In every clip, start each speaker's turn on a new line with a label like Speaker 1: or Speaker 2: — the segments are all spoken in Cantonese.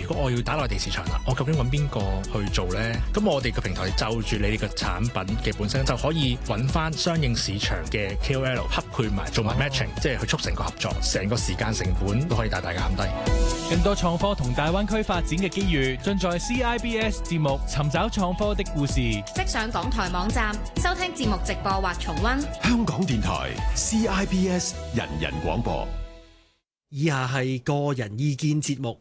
Speaker 1: 如果我要打內地市場啦，我究竟揾邊個去做呢？咁我哋嘅平台就住你哋嘅產品嘅本身就可以揾翻相應市場嘅 KOL 匹配埋做埋 matching，即係去促成個合作，成個時間成本都可以大大減低。
Speaker 2: 更多創科同大灣區發展嘅機遇，盡在 CIBS 節目《尋找創科的故事》。
Speaker 3: 即上港台網站收聽節目直播或重溫。
Speaker 4: 香港電台 CIBS 人人廣播。
Speaker 5: 以下係個人意見節目，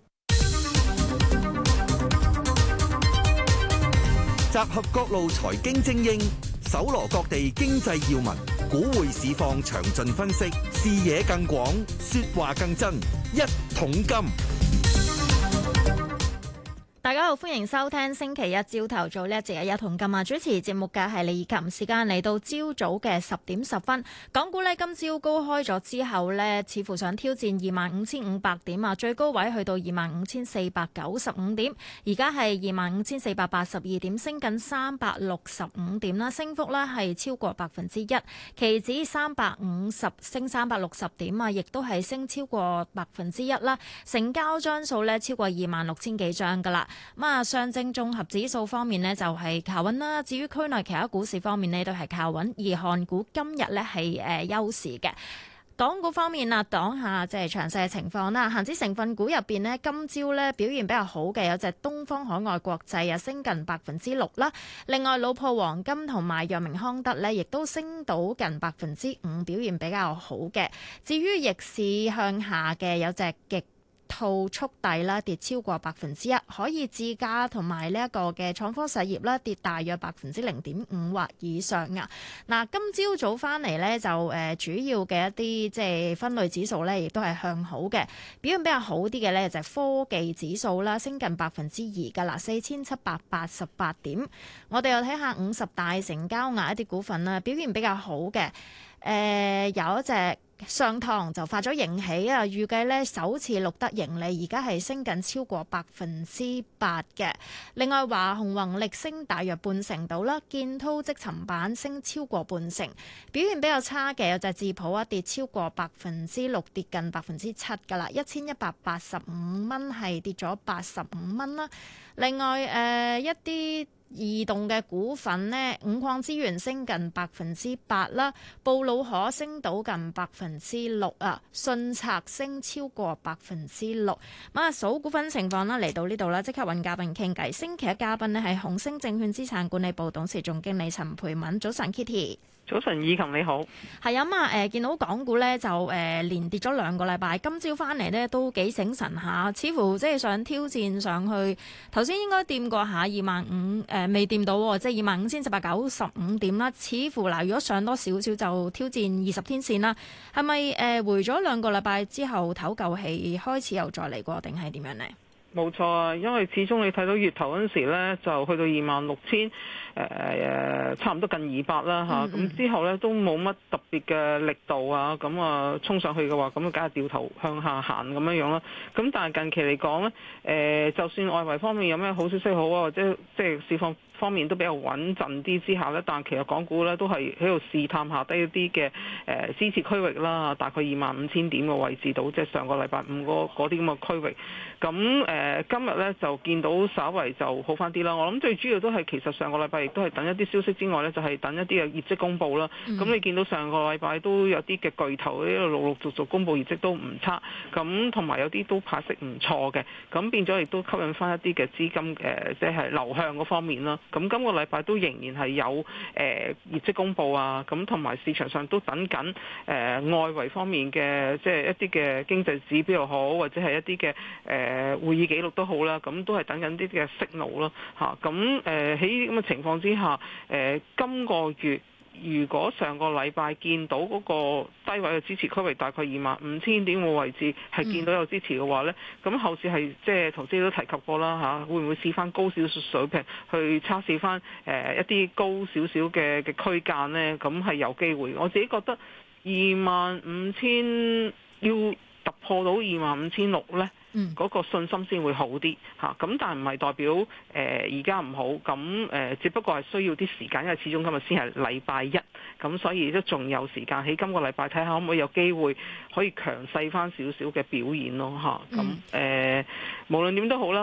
Speaker 6: 集合各路財經精英，搜羅各地經濟要聞，股匯市況詳盡分析，視野更廣，說話更真。一桶金。
Speaker 7: 大家好，歡迎收聽星期一朝頭早呢一節嘅一桶金啊！主持節目嘅係李琴，時間嚟到朝早嘅10:10，港股呢，今朝高開咗之後呢，似乎想挑戰25,500點啊，最高位去到25,495點，而家係25,482點，升緊365點啦，升幅呢係超過1%，期指350升360點啊，亦都係升超過1%啦，成交張數呢超過26,000幾張噶啦。咁啊，上證綜合指數方面呢，就係靠穩啦。至於區內其他股市方面呢，都係靠穩。而韓股今日呢係休市嘅。港股方面啊，講下即係詳細嘅情況啦。恆指成分股入邊呢，今朝呢表現比較好嘅有隻東方海外國際啊，升近6%啦。另外，老破黃金同埋藥明康德呢，亦都升到近5%，表現比較好嘅。至於逆市向下嘅有隻極兔速遞啦，跌超過1%，可以自家同埋呢一個嘅創科實業啦，跌大約0.5%或以上啊。嗱，今朝早翻嚟咧就主要嘅一啲即係分類指數咧，亦都係向好嘅。表現比較好啲嘅咧就係科技指數啦，升近2%噶啦，4,788點。我哋又睇下50大成交額一啲股份啦，表現比較好嘅。有一隻上堂就發咗盈喜啊，預計咧首次錄得盈利，而家係升緊超過8%嘅。另外，華虹宏力升大約半成度啦，建滔積層板升超過半成。表現比較差嘅有隻智普啊，跌超過6%，跌近7%噶啦，1,185蚊係跌咗85蚊啦。另外一啲移動嘅股份呢，五礦資源升近8%啦，布魯可升到近6%啊，信策升超過6%。咁啊，數股份情況啦，嚟到呢度啦，即刻揾嘉賓傾偈。星期一嘉賓呢係紅星證券資產管理部董事總經理陳蓓敏。早晨 Kitty。
Speaker 8: 早晨，以琴你好。
Speaker 7: 係啊嘛，見到港股咧就連跌咗2個禮拜，今朝翻嚟咧都幾醒神下，似乎即係想挑戰上去。頭先應該掂過下25,000，未掂到喎，即係25,795點啦。似乎嗱，如果上多少少就挑戰20天線啦。係咪回咗2個禮拜之後唞夠氣，開始又再嚟過，定係點樣呢？
Speaker 8: 冇錯啊，因為始終你睇到月頭嗰陣時咧，就去到26,000，差唔多近200啦嚇。咁之後咧都冇乜特別嘅力度啊，咁啊衝上去嘅話，咁梗係掉頭向下行咁樣啦。咁但係近期嚟講咧，就算外圍方面有咩好消息好啊，或者即係市況方面都比較穩陣啲之下咧，但其實港股咧都係喺度試探下低一啲嘅支持區域啦，大概25,000點嘅位置度，即係上個禮拜5嗰啲咁嘅區域。咁今日咧就見到稍為就好翻啲啦。我諗最主要都係其實上個禮拜亦都係等一啲消息之外咧，就係等一啲嘅業績公佈啦。咁你見到上個禮拜都有啲嘅巨頭呢度陸陸續續公佈業績都唔差，咁同埋有啲都派息唔錯嘅，咁變咗亦都吸引翻一啲嘅資金即係流向嗰方面啦。咁今個禮拜都仍然係有業績公佈啊，咁同埋市場上都等緊外圍方面嘅即係一啲嘅經濟指標又好，或者係一啲嘅會議記錄都好啦，咁都係等緊啲嘅息怒咯嚇。咁喺咁嘅情況之下，今個月如果上個禮拜見到嗰個低位嘅支持區域大概25,000點嘅位置係見到有支持嘅話呢，咁後市係即係頭先都提及過啦嚇，會唔會試翻高少少水平去測試翻一啲高少少嘅區間呢？咁係有機會。我自己覺得25,000要突破到25,600呢。嗰個信心先會好啲嚇，咁但係唔係代表而家唔好，咁只不過係需要啲時間，因為始終今日先係禮拜一，咁所以都仲有時間喺今個禮拜睇下可唔可以有機會可以強勢翻少少嘅表現咯嚇，咁無論點都好啦。